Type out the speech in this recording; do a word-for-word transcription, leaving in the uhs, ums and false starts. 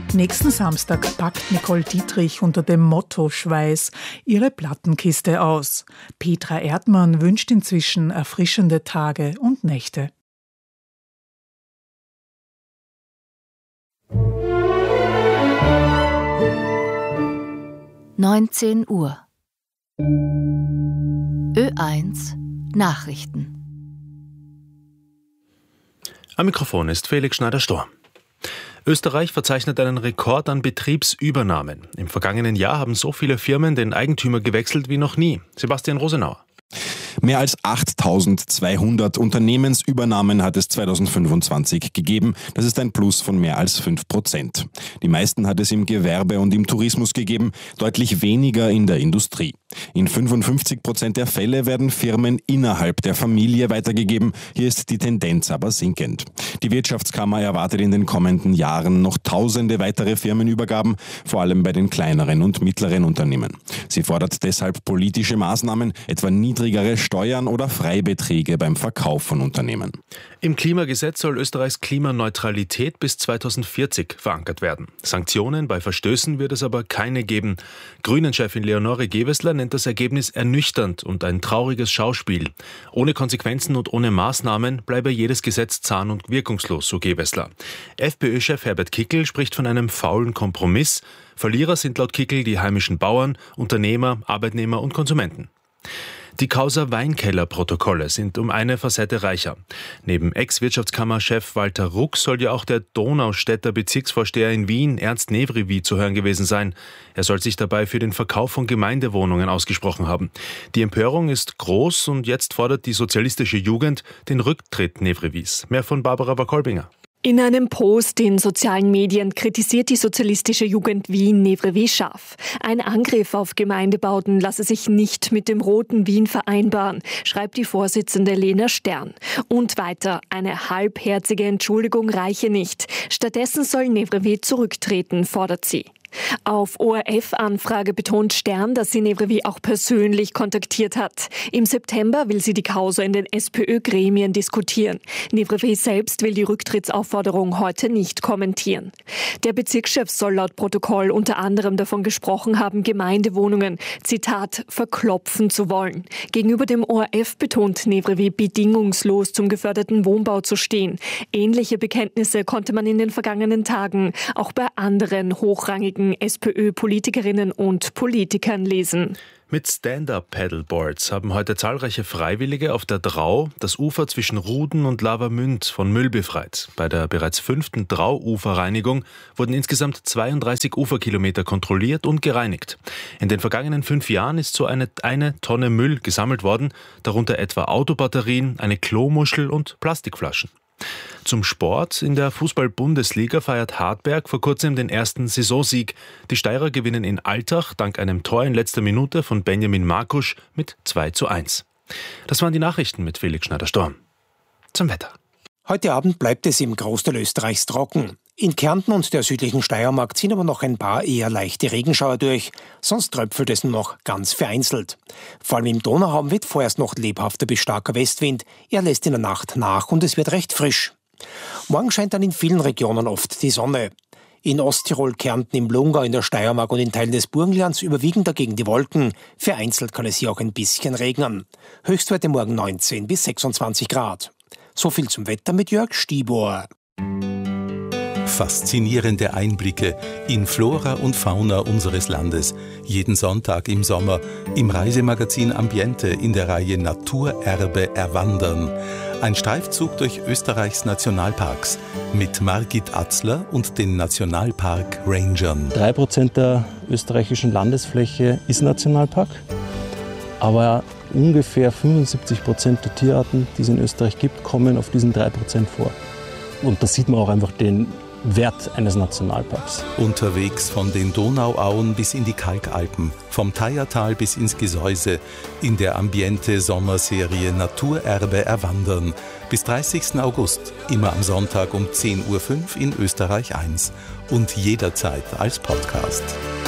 Nächsten Samstag packt Nicole Dietrich unter dem Motto Schweiß ihre Plattenkiste aus. Petra Erdmann wünscht inzwischen erfrischende Tage und Nächte. neunzehn Uhr. Ö eins Nachrichten. Am Mikrofon ist Felix Schneider-Storr. Österreich verzeichnet einen Rekord an Betriebsübernahmen. Im vergangenen Jahr haben so viele Firmen den Eigentümer gewechselt wie noch nie. Sebastian Rosenauer. Mehr als achttausendzweihundert Unternehmensübernahmen hat es zweitausendfünfundzwanzig gegeben. Das ist ein Plus von mehr als fünf Prozent. Die meisten hat es im Gewerbe und im Tourismus gegeben, deutlich weniger in der Industrie. In fünfundfünfzig Prozent der Fälle werden Firmen innerhalb der Familie weitergegeben. Hier ist die Tendenz aber sinkend. Die Wirtschaftskammer erwartet in den kommenden Jahren noch tausende weitere Firmenübergaben, vor allem bei den kleineren und mittleren Unternehmen. Sie fordert deshalb politische Maßnahmen, etwa niedrigere Steuern oder Freibeträge beim Verkauf von Unternehmen. Im Klimagesetz soll Österreichs Klimaneutralität bis zweitausendvierzig verankert werden. Sanktionen bei Verstößen wird es aber keine geben. Grünen-Chefin Leonore Gewessler nennt das Ergebnis ernüchternd und ein trauriges Schauspiel. Ohne Konsequenzen und ohne Maßnahmen bleibe jedes Gesetz zahn- und wirkungslos, so Gewessler. FPÖ-Chef Herbert Kickl spricht von einem faulen Kompromiss. Verlierer sind laut Kickl die heimischen Bauern, Unternehmer, Arbeitnehmer und Konsumenten. Die Causa Weinkeller-Protokolle sind um eine Facette reicher. Neben Ex-Wirtschaftskammerchef Walter Ruck soll ja auch der Donaustädter Bezirksvorsteher in Wien, Ernst Nevrivi, zu hören gewesen sein. Er soll sich dabei für den Verkauf von Gemeindewohnungen ausgesprochen haben. Die Empörung ist groß und jetzt fordert die sozialistische Jugend den Rücktritt Nevrivis. Mehr von Barbara Wakolbinger. In einem Post in sozialen Medien kritisiert die sozialistische Jugend Wien Nevrivi scharf. Ein Angriff auf Gemeindebauten lasse sich nicht mit dem roten Wien vereinbaren, schreibt die Vorsitzende Lena Stern. Und weiter, eine halbherzige Entschuldigung reiche nicht. Stattdessen soll Nevrivi zurücktreten, fordert sie. Auf O R F-Anfrage betont Stern, dass sie Nevrivi auch persönlich kontaktiert hat. Im September will sie die Causa in den SPÖ-Gremien diskutieren. Nevrivi selbst will die Rücktrittsaufforderung heute nicht kommentieren. Der Bezirkschef soll laut Protokoll unter anderem davon gesprochen haben, Gemeindewohnungen, Zitat, verklopfen zu wollen. Gegenüber dem O R F betont Nevrivi, bedingungslos zum geförderten Wohnbau zu stehen. Ähnliche Bekenntnisse konnte man in den vergangenen Tagen auch bei anderen hochrangigen SPÖ-Politikerinnen und Politikern lesen. Mit Stand-Up-Paddleboards haben heute zahlreiche Freiwillige auf der Drau das Ufer zwischen Ruden und Lavamünd von Müll befreit. Bei der bereits fünften Drau-Uferreinigung wurden insgesamt zweiunddreißig Uferkilometer kontrolliert und gereinigt. In den vergangenen fünf Jahren ist so eine, eine Tonne Müll gesammelt worden, darunter etwa Autobatterien, eine Klomuschel und Plastikflaschen. Zum Sport. In der Fußball-Bundesliga feiert Hartberg vor kurzem den ersten Saisonsieg. Die Steirer gewinnen in Altach dank einem Tor in letzter Minute von Benjamin Markusch mit zwei zu eins. Das waren die Nachrichten mit Felix Schneider-Storr. Zum Wetter. Heute Abend bleibt es im Großteil Österreichs trocken. In Kärnten und der südlichen Steiermark ziehen aber noch ein paar eher leichte Regenschauer durch. Sonst tröpfelt es nur noch ganz vereinzelt. Vor allem im Donauraum wird vorerst noch lebhafter bis starker Westwind. Er lässt in der Nacht nach und es wird recht frisch. Morgen scheint dann in vielen Regionen oft die Sonne. In Osttirol, Kärnten, im Lungau, in der Steiermark und in Teilen des Burgenlands überwiegen dagegen die Wolken. Vereinzelt kann es hier auch ein bisschen regnen. Höchstwerte morgen neunzehn bis sechsundzwanzig Grad. So viel zum Wetter mit Jörg Stibor. Faszinierende Einblicke in Flora und Fauna unseres Landes. Jeden Sonntag im Sommer im Reisemagazin Ambiente in der Reihe Naturerbe erwandern. Ein Streifzug durch Österreichs Nationalparks mit Margit Atzler und den Nationalpark Rangern. Drei Prozent der österreichischen Landesfläche ist Nationalpark, aber ungefähr fünfundsiebzig Prozent der Tierarten, die es in Österreich gibt, kommen auf diesen drei Prozent vor. Und da sieht man auch einfach den Wert eines Nationalparks. Unterwegs von den Donauauen bis in die Kalkalpen, vom Thayertal bis ins Gesäuse, in der Ambiente-Sommerserie Naturerbe erwandern. Bis dreißigsten August, immer am Sonntag um zehn Uhr fünf in Österreich eins und jederzeit als Podcast.